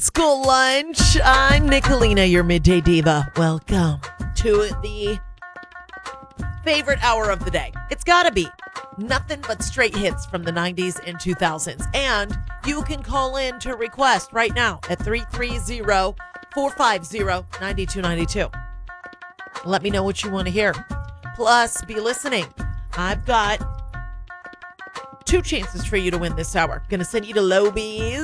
School lunch. I'm Nicolina, your midday diva. Welcome to the favorite hour of the day. It's gotta be nothing but straight hits from the 90s and 2000s. And you can call in to request right now at 330-450-9292. Let me know what you want to hear. Plus, be listening. I've got 2 chances for you to win this hour. Gonna send you to Lobies.